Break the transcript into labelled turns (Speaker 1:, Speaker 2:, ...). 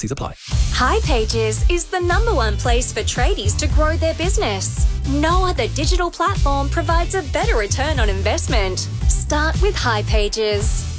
Speaker 1: T&Cs apply.
Speaker 2: hipages is the #1 place for tradies to grow their business. No other digital platform provides a better return on investment. Start with hipages.